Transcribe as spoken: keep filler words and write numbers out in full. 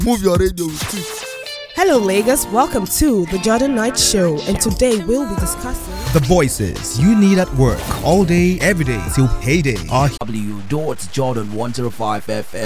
Move your radio with it. Hello Lagos, welcome to the Jordan Knight Show, and today we'll be discussing the voices you need at work all day, every day till payday. Are W. Jordan one oh five F M.